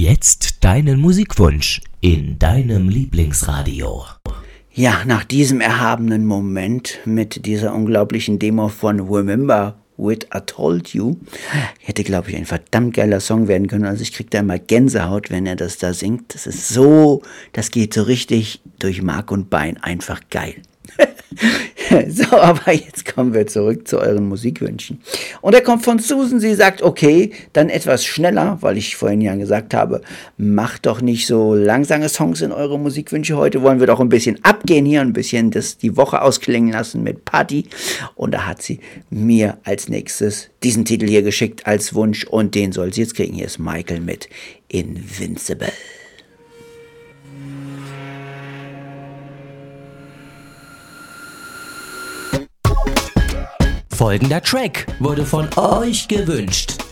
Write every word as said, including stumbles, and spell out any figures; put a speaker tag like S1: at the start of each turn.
S1: jetzt deinen Musikwunsch in deinem Lieblingsradio.
S2: Ja, nach diesem erhabenen Moment mit dieser unglaublichen Demo von Remember What I Told You, hätte, glaube ich, ein verdammt geiler Song werden können. Also ich kriege da immer Gänsehaut, wenn er das da singt. Das ist so, das geht so richtig durch Mark und Bein, einfach geil. So, aber jetzt kommen wir zurück zu euren Musikwünschen. Und er kommt von Susan, sie sagt, okay, dann etwas schneller, weil ich vorhin ja gesagt habe, macht doch nicht so langsame Songs in eure Musikwünsche. Heute wollen wir doch ein bisschen abgehen hier, ein bisschen das, die Woche ausklingen lassen mit Party. Und da hat sie mir als nächstes diesen Titel hier geschickt als Wunsch und den soll sie jetzt kriegen. Hier ist Michael mit Invincible.
S1: Folgender Track wurde von euch gewünscht.